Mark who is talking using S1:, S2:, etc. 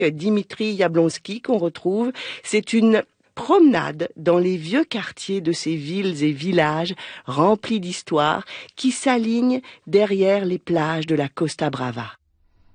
S1: Dimitri Yablonsky qu'on retrouve. C'est une promenade dans les vieux quartiers de ces villes et villages remplis d'histoire qui s'alignent derrière les plages de la Costa Brava.